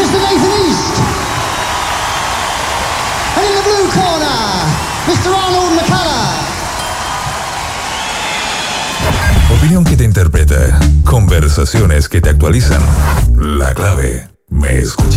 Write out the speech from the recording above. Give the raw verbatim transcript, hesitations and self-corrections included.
mister Nathan East. And in the blue corner, mister Arnold McCullough. Opinión que te interpreta. Conversaciones que te actualizan. La clave. Me escucha.